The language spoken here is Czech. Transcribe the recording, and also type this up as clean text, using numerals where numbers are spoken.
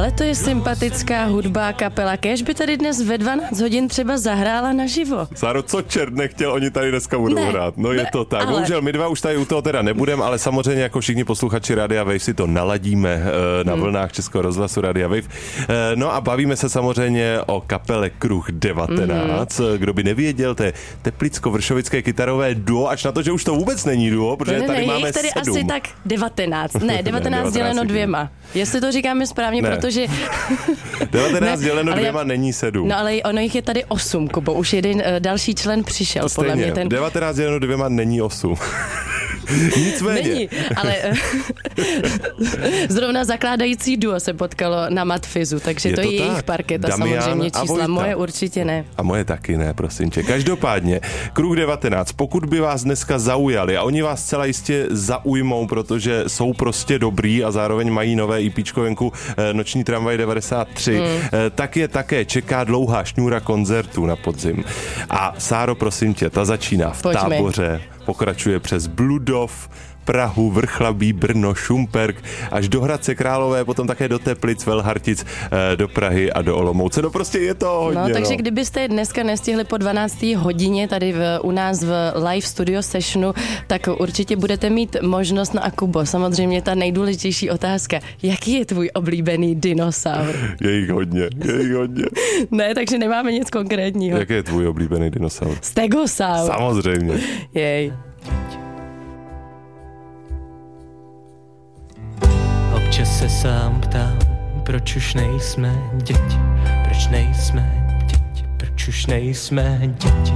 Ale to je sympatická hudba, kapela Cash by tady dnes ve 12 hodin třeba zahrála naživo. Sáro, co čert nechtěl, oni tady dneska budou hrát. No je to tak. Ale... Bohužel my dva už tady u toho teda nebudeme, ale samozřejmě jako všichni posluchači Radia Wave si to naladíme na vlnách Českého rozhlasu Radia Wave. No a bavíme se samozřejmě o kapele Kruh 19. Kdo by nevěděl, to je teplicko-vršovické kytarové duo, až na to, že už to vůbec není duo, protože tady máme tady 7. asi tak 19. Ne, 19 děleno 2. Jestli to říkáme správně, protože... 19 děleno 2 není 7. No ale ono jich je tady 8, Kubo. Už jeden další člen přišel, podle mě. 19 děleno 2 není 8. Nicméně. Není, ale zrovna zakládající duo se potkalo na Matfizu, takže je to je jejich parketa, Damian samozřejmě čísla. Moje určitě ne. A moje taky ne, prosím tě. Každopádně, Kruh 19, pokud by vás dneska zaujali, a oni vás celá jistě zaujmou, protože jsou prostě dobrý a zároveň mají nové EPčko venku Noční tramvaj 93, tak je také čeká dlouhá šňůra koncertů na podzim. A Sáro, prosím tě, ta začíná v Táboře, pokračuje přes Bludov, Prahu, Vrchlabí, Brno, Šumperk, až do Hradce Králové, potom také do Teplic, Velhartic, do Prahy a do Olomouce. No prostě je to hodně. No, takže kdybyste dneska nestihli po 12. hodině tady u nás v live studio sessionu, tak určitě budete mít možnost. No a Kubo, samozřejmě ta nejdůležitější otázka. Jaký je tvůj oblíbený dinosaur? Je jich hodně. Ne, takže nemáme nic konkrétního. Jaký je tvůj oblíbený dinosaur? Stegosaur. Samozřejmě. Jej. Občas se sám ptám, proč už nejsme děti, proč nejsme děti, proč už nejsme děti.